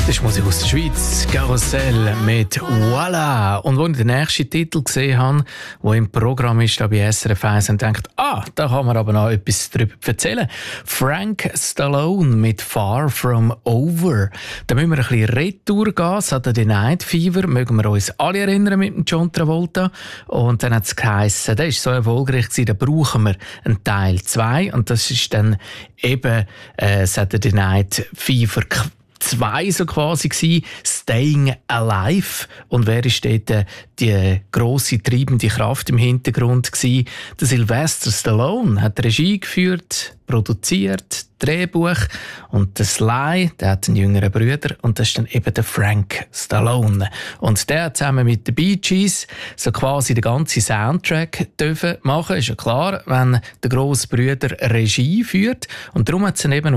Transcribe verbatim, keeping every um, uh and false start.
Das ist Musik aus der Schweiz, Karussell mit «Voila». Und als ich den nächsten Titel gesehen habe, der im Programm ist, da bei S R F eins, und gedacht, ah, da kann man aber noch etwas darüber erzählen. Frank Stallone mit «Far From Over». Da müssen wir ein bisschen retour gehen. Saturday Night Fever, mögen wir uns alle erinnern mit dem John Travolta. Und dann hat es geheissen, der ist so erfolgreich gewesen, da brauchen wir einen Teil zwei. Und das ist dann eben äh, Saturday Night Fever zwei so quasi gsi, Staying Alive. Und wer ist dort äh, die grosse treibende Kraft im Hintergrund gsi? Der Sylvester Stallone hat Regie geführt, produziert, Drehbuch, und der Sly, der hat einen jüngeren Bruder, und das ist dann eben der Frank Stallone. Und der hat zusammen mit den Bee Gees so quasi den ganzen Soundtrack dürfen machen. Ist ja klar, wenn der grosse Bruder Regie führt. Und darum hat es dann eben